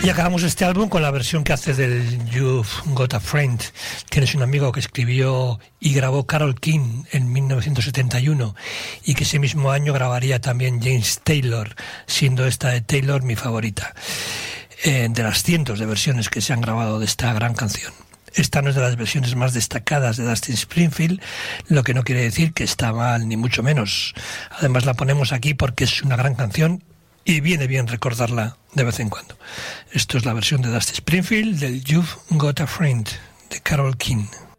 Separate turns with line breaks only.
Y acabamos este álbum con la versión que hace del You've Got a Friend. Tienes un amigo que escribió y grabó Carole King en 1971 y que ese mismo año grabaría también James Taylor, siendo esta de Taylor mi favorita, de las cientos de versiones que se han grabado de esta gran canción. Esta no es de las versiones más destacadas de Dusty Springfield, lo que no quiere decir que está mal, ni mucho menos. Además la ponemos aquí porque es una gran canción y viene bien recordarla de vez en cuando. Esto es la versión de Dusty Springfield del You've Got a Friend de Carole King.